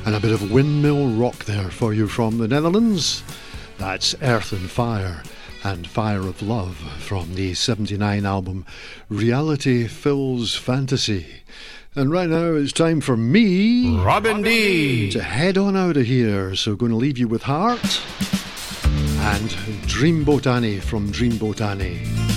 And a bit of windmill rock there for you from the Netherlands. That's Earth and Fire of Love from the 79 album Reality Fills Fantasy. And right now it's time for me, Robin D, to head on out of here. So going to leave you with Heart and Dreamboat Annie from Dreamboat Annie.